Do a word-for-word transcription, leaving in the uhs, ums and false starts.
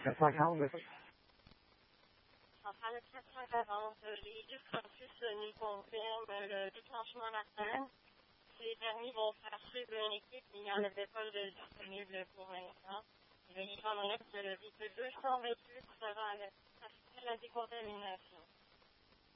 quatre cent quarante, c'est ça? Centrale quatre cent quarante, les deux campus nous confirment le déclenchement latin. Les permis vont faire suivre une équipe, il n'y en avait pas de disponible pour l'instant. Veuillez prendre note que le véhicule deux cent vingt-huit sera à la, à la décontamination.